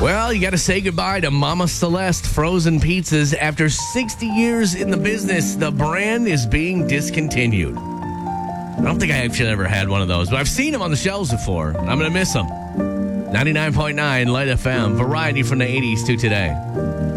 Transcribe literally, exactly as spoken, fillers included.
Well, you got to say goodbye to Mama Celeste Frozen Pizzas. After sixty years in the business, the brand is being discontinued. I don't think I actually ever had one of those, but I've seen them on the shelves before. I'm going to miss them. ninety-nine point nine Light F M, variety from the eighties to today.